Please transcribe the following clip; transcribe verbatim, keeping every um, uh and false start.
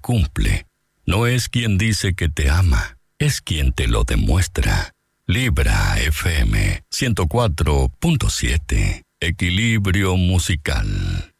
cumple. No es quien dice que te ama, es quien te lo demuestra. Libra F M ciento cuatro punto siete. Equilibrio musical.